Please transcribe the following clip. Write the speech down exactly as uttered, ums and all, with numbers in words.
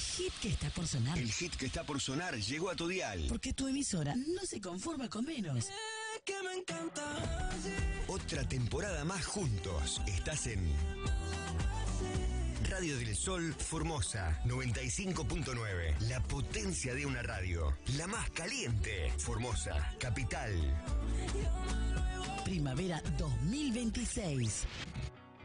hit que está por sonar. El hit que está por sonar llegó a tu dial. Porque tu emisora no se conforma con menos. Eh, que me encanta. Otra temporada más juntos. Estás en Radio del Sol Formosa noventa y cinco punto nueve. La potencia de una radio. La más caliente. Formosa, capital. Primavera dos mil veintiséis.